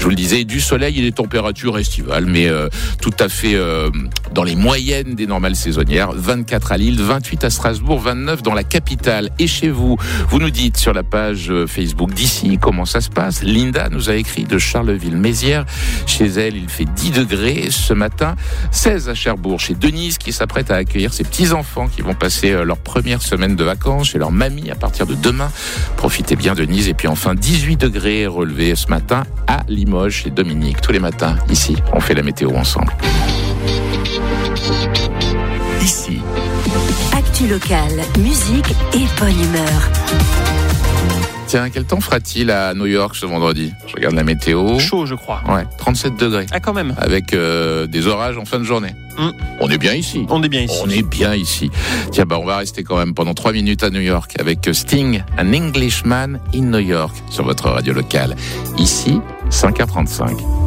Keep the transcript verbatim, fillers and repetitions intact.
Je vous le disais, du soleil et des températures estivales, mais euh, tout à fait euh, dans les moyennes des normales saisonnières. vingt-quatre à Lille, vingt-huit à Strasbourg, vingt-neuf dans la capitale. Et chez vous, vous nous dites sur la page Facebook d'ici comment ça se passe. Linda nous a écrit de Charleville-Mézières. Chez elle, il fait dix degrés ce matin, seize à Cherbourg. Chez Denise qui s'apprête à accueillir ses petits-enfants qui vont passer leur première semaine de vacances chez leur mamie à partir de demain. Profitez bien Denise. Et puis enfin, dix-huit degrés relevés ce matin à Limoges chez Dominique. Tous les matins, ici, on fait la météo ensemble. Ici. Actu locale, musique et bonne humeur. Tiens, quel temps fera-t-il à New York ce vendredi ? Je regarde la météo. Chaud, je crois. Ouais, trente-sept degrés. Ah, quand même. Avec euh, des orages en fin de journée. Mmh. On est bien ici. On est bien ici. On est bien ici. Tiens, bah, on va rester quand même pendant trois minutes à New York avec Sting, An Englishman in New York, sur votre radio locale. Ici, cinq heures trente-cinq.